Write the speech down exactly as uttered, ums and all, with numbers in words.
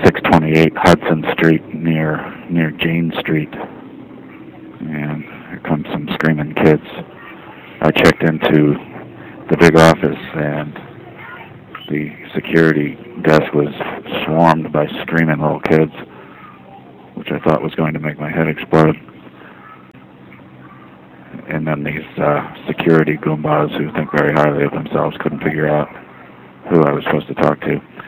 six twenty-eight Hudson Street near near Jane Street, and here comes some screaming kids. I checked into the big office, and the security desk was swarmed by screaming little kids, which I thought was going to make my head explode. And then these uh, security goombas who think very highly of themselves couldn't figure out who I was supposed to talk to.